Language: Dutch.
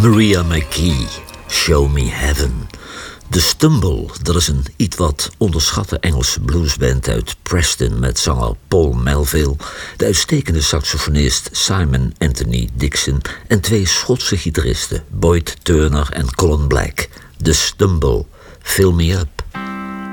Maria McKee, Show Me Heaven. The Stumble, dat is een iets wat onderschatte Engelse bluesband uit Preston met zanger Paul Melville, de uitstekende saxofonist Simon Anthony Dixon en 2 Schotse gitaristen Boyd Turner en Colin Black. The Stumble. Veel meer